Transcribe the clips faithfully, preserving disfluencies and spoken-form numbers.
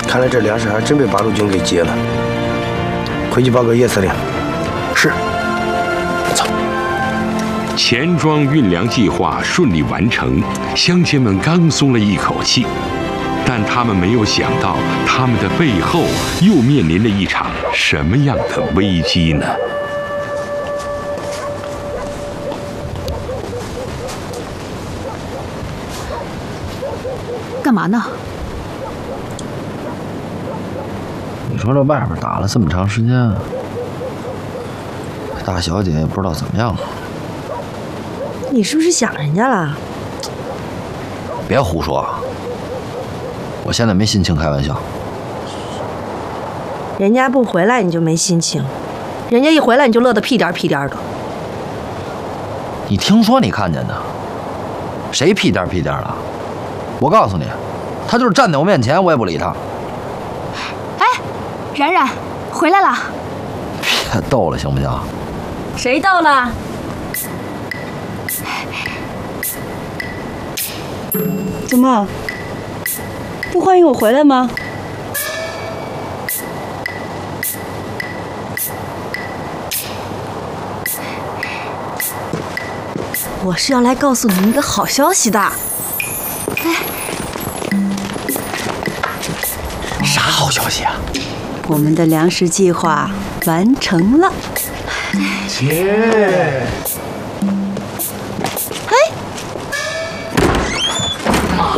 看来这粮食还真被八路军给劫了。回去报告叶司令。是。走。 钱庄运粮计划顺利完成，乡亲们刚松了一口气，但他们没有想到，他们的背后又面临着一场什么样的危机呢？ 干嘛呢？ 你说这外边打了这么长时间，大小姐也不知道怎么样了。 你是不是想人家了？ 别胡说，我现在没心情开玩笑。 人家不回来你就没心情，人家一回来你就乐得屁颠屁颠的。 你听说你看见的？谁屁颠屁颠的？我告诉你，他就是站在我面前，我也不理他。 哎，冉冉，回来了。 别逗了，行不行？ 谁逗了？ 怎么？不欢迎我回来吗？ 我是要来告诉你一个好消息的。 啥好消息啊？ 我们的粮食计划完成了。 姐， 哎， 妈，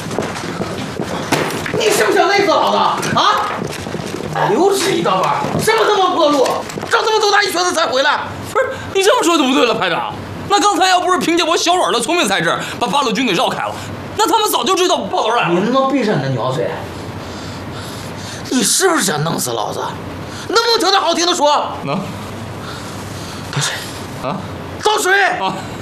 你是不是想累死老子啊？溜直一道弯，什么他妈破路，绕这么多大一圈子才回来？ 不是，你这么说就不对了，排长。那刚才要不是凭借我小软的聪明才智，把八路军给绕开了，那他们早就知道报头来了。 你他妈闭上你的鸟嘴！你是不是想弄死老子？能不能讲点好听的说？ 能。 倒水。 啊？ 倒水。 啊。